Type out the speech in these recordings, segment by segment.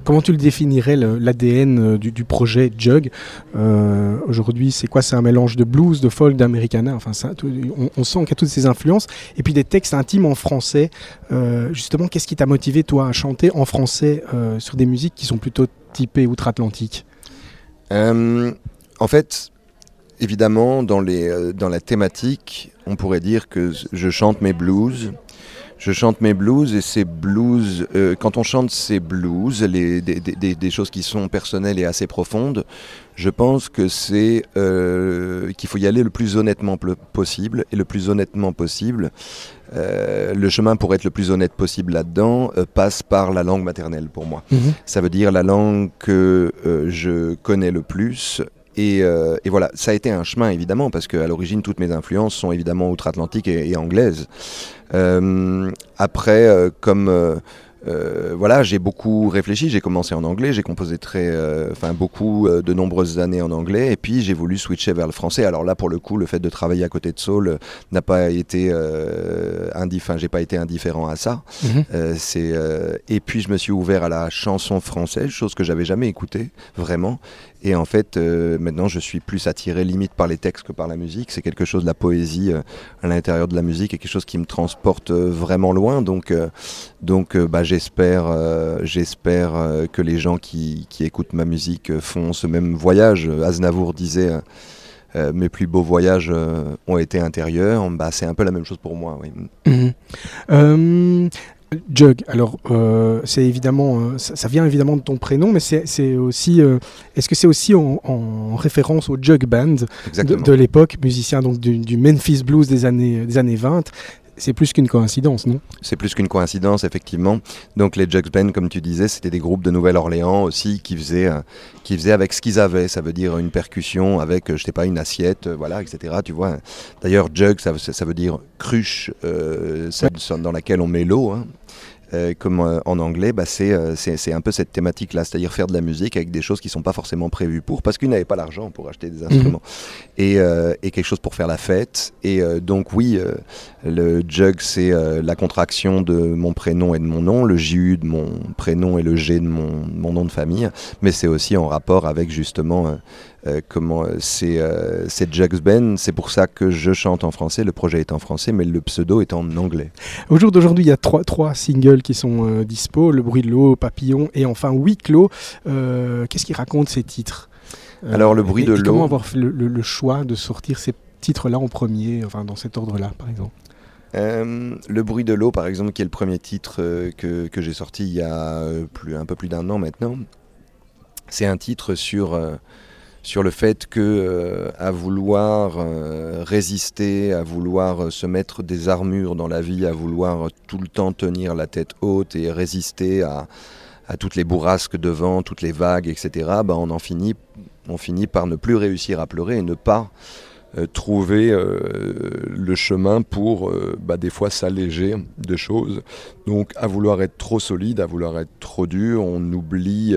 Comment tu le définirais, l'ADN du projet Jug? Aujourd'hui, c'est quoi? C'est un mélange de blues, de folk, d'Americana. Enfin, on sent qu'il y a toutes ces influences. Et puis des textes intimes en français. Justement, qu'est-ce qui t'a motivé, toi, à chanter en français sur des musiques qui sont plutôt typées outre-Atlantique? En fait, évidemment, dans la thématique, on pourrait dire que je chante mes blues. Je chante mes blues et ces blues, quand on chante ces blues, des choses qui sont personnelles et assez profondes, je pense que c'est qu'il faut y aller le plus honnêtement possible. Et le plus honnêtement possible, le chemin pour être le plus honnête possible là-dedans passe par la langue maternelle pour moi. Ça veut dire la langue que je connais le plus. Et voilà, ça a été un chemin évidemment, parce qu'à l'origine, toutes mes influences sont évidemment outre-Atlantique et anglaises. Après, voilà, j'ai beaucoup réfléchi, j'ai commencé en anglais, j'ai composé beaucoup de nombreuses années en anglais, et puis j'ai voulu switcher vers le français. Alors là, pour le coup, le fait de travailler à côté de Saul n'a pas été j'ai pas été indifférent à ça. Et puis je me suis ouvert à la chanson française, chose que j'avais jamais écoutée, vraiment. Et en fait, maintenant, je suis plus attiré limite par les textes que par la musique. C'est quelque chose, la poésie à l'intérieur de la musique est quelque chose qui me transporte vraiment loin. Donc, j'espère que les gens qui écoutent ma musique font ce même voyage. Aznavour disait mes plus beaux voyages ont été intérieurs. C'est un peu la même chose pour moi. Oui. Jug, alors c'est évidemment, ça vient évidemment de ton prénom, mais c'est aussi, est-ce que c'est aussi en référence au Jug Band de l'époque, musicien donc du Memphis Blues des années 20? C'est plus qu'une coïncidence, non? C'est plus qu'une coïncidence, effectivement. Donc les Jug Band, comme tu disais, c'était des groupes de Nouvelle-Orléans aussi qui faisaient avec ce qu'ils avaient. Ça veut dire une percussion avec, je sais pas, une assiette, voilà, etc. Tu vois. D'ailleurs, Jug, ça veut dire cruche, dans laquelle on met l'eau. Comme en anglais, c'est un peu cette thématique-là, c'est-à-dire faire de la musique avec des choses qui ne sont pas forcément prévues parce qu'ils n'avaient pas l'argent pour acheter des instruments. Et quelque chose pour faire la fête. Et donc oui, le Jug, c'est la contraction de mon prénom et de mon nom, le JU de mon prénom et le G de mon nom de famille, mais c'est aussi en rapport avec justement... c'est Jug Band, c'est pour ça que je chante en français, le projet est en français, mais le pseudo est en anglais. Au jour d'aujourd'hui, il y a trois singles qui sont dispo, Le bruit de l'eau, Papillon et enfin Huis clos. Qu'est-ce qu'ils racontent ces titres? Alors le bruit de l'eau... Comment avoir fait le choix de sortir ces titres-là en premier, enfin dans cet ordre-là par exemple? Le bruit de l'eau par exemple, qui est le premier titre que j'ai sorti il y a un peu plus d'un an maintenant, c'est un titre sur le fait que à vouloir résister, à vouloir se mettre des armures dans la vie, à vouloir tout le temps tenir la tête haute et résister à toutes les bourrasques de vent, toutes les vagues, etc., on finit par ne plus réussir à pleurer et ne pas trouver le chemin pour des fois s'alléger de choses. Donc à vouloir être trop solide, à vouloir être trop dur, on oublie...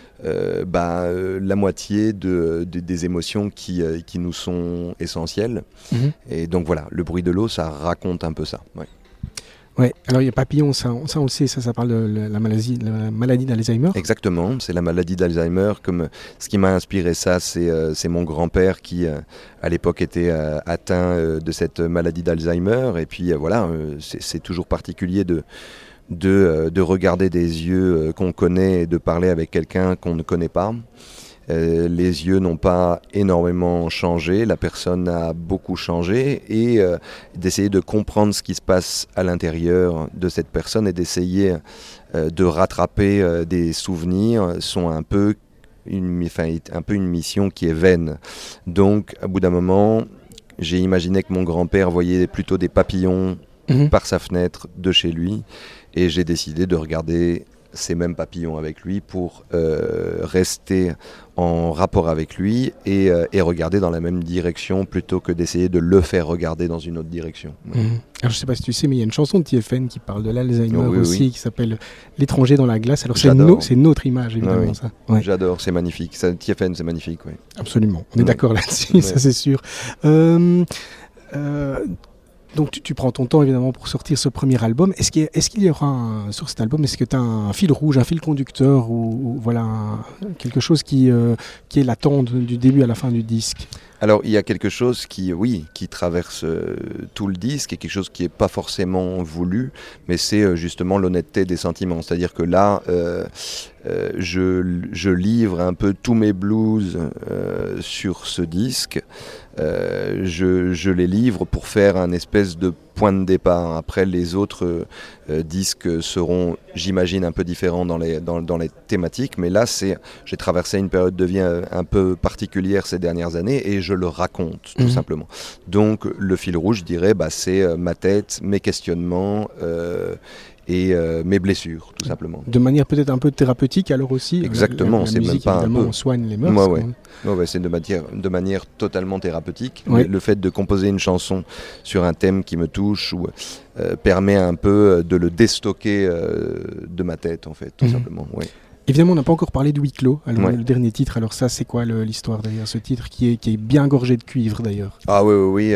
la moitié des émotions qui nous sont essentielles. Et donc voilà, le bruit de l'eau, ça raconte un peu ça. Ouais. Alors il y a Papillon, ça on le sait, ça parle de la maladie d'Alzheimer. Exactement, c'est la maladie d'Alzheimer. Ce qui m'a inspiré ça, c'est mon grand-père qui à l'époque était atteint de cette maladie d'Alzheimer. Et puis voilà, c'est toujours particulier de regarder des yeux qu'on connaît et de parler avec quelqu'un qu'on ne connaît pas. Les yeux n'ont pas énormément changé, la personne a beaucoup changé, et d'essayer de comprendre ce qui se passe à l'intérieur de cette personne et d'essayer de rattraper des souvenirs sont un peu une mission qui est vaine. Donc à bout d'un moment, j'ai imaginé que mon grand-père voyait plutôt des papillons par sa fenêtre de chez lui, et j'ai décidé de regarder ces mêmes papillons avec lui pour rester en rapport avec lui et regarder dans la même direction plutôt que d'essayer de le faire regarder dans une autre direction. Alors je ne sais pas si tu sais, mais il y a une chanson de TFN qui parle de l'Alzheimer aussi, qui s'appelle L'étranger dans la glace. Alors c'est notre image évidemment. Ça. Ouais. J'adore, c'est magnifique. TFN, c'est magnifique. Oui. Absolument, on est d'accord là-dessus, ça c'est sûr. Donc tu prends ton temps évidemment pour sortir ce premier album. Est-ce qu'il y aura sur cet album, est-ce que tu as un fil rouge, un fil conducteur ou voilà quelque chose qui est l'attente du début à la fin du disque? Alors il y a quelque chose qui traverse tout le disque et quelque chose qui n'est pas forcément voulu, mais c'est justement l'honnêteté des sentiments. C'est-à-dire que là, je livre un peu tous mes blues sur ce disque. Je les livre pour faire un espèce de point de départ. Après, les autres disques seront, j'imagine, un peu différents dans les thématiques, mais là, j'ai traversé une période de vie un peu particulière ces dernières années et je le raconte, tout simplement. Donc, le fil rouge, je dirais, c'est ma tête, mes questionnements et mes blessures, tout simplement. De manière peut-être un peu thérapeutique alors aussi. Exactement, la c'est musique, même pas un peu. On soigne les mœurs. Ouais, c'est de manière totalement thérapeutique. Oui. Le fait de composer une chanson sur un thème qui me touche permet un peu de le déstocker de ma tête, en fait, tout simplement. Ouais. Évidemment, on n'a pas encore parlé de Huis clos, le dernier titre. Alors ça, c'est quoi l'histoire derrière ce titre qui est bien gorgé de cuivre d'ailleurs? Ah oui,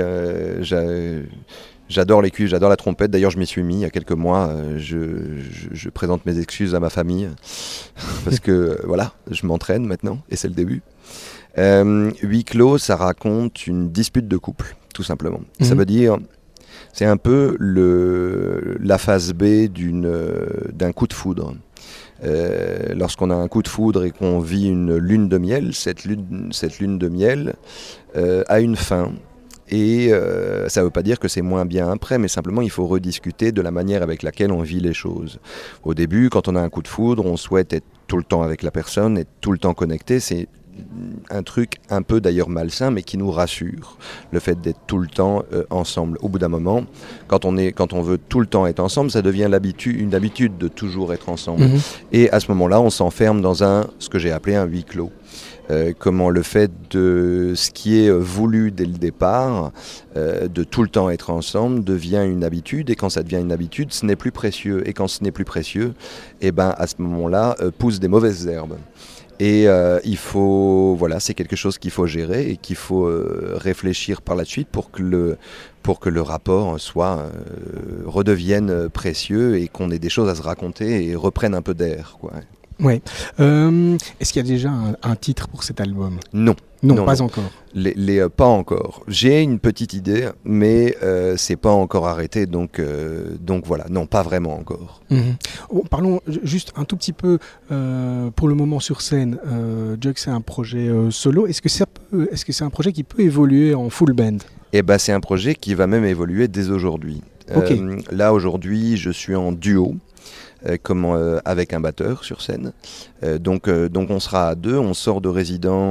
j'adore les cuivres, j'adore la trompette. D'ailleurs, je m'y suis mis il y a quelques mois. Je présente mes excuses à ma famille parce que voilà, je m'entraîne maintenant et c'est le début. Huis clos, ça raconte une dispute de couple, tout simplement. Ça veut dire, c'est un peu la phase B d'un coup de foudre. Lorsqu'on a un coup de foudre et qu'on vit une lune de miel, cette lune de miel a une fin. Et ça ne veut pas dire que c'est moins bien après, mais simplement il faut rediscuter de la manière avec laquelle on vit les choses. Au début, quand on a un coup de foudre, on souhaite être tout le temps avec la personne, être tout le temps connecté. C'est un truc un peu d'ailleurs malsain, mais qui nous rassure, le fait d'être tout le temps ensemble. Au bout d'un moment, quand on veut tout le temps être ensemble, ça devient une habitude de toujours être ensemble. Et à ce moment-là, on s'enferme dans ce que j'ai appelé un huis clos. Comment le fait de ce qui est voulu dès le départ, de tout le temps être ensemble, devient une habitude, et quand ça devient une habitude, ce n'est plus précieux, et quand ce n'est plus précieux, à ce moment-là, poussent des mauvaises herbes. Et c'est quelque chose qu'il faut gérer et qu'il faut réfléchir par la suite pour que le rapport redevienne précieux et qu'on ait des choses à se raconter et reprenne un peu d'air, quoi. Ouais. Est-ce qu'il y a déjà un titre pour cet album? Non, pas encore. Pas encore. J'ai une petite idée, mais c'est pas encore arrêté, donc voilà, non, pas vraiment encore. Parlons juste un tout petit peu pour le moment sur scène. Jug, c'est un projet solo. Est-ce que c'est un projet qui peut évoluer en full band? C'est un projet qui va même évoluer dès aujourd'hui. Okay. Là, aujourd'hui, je suis en duo. Avec un batteur sur scène. Donc on sera à deux, on sort de résidence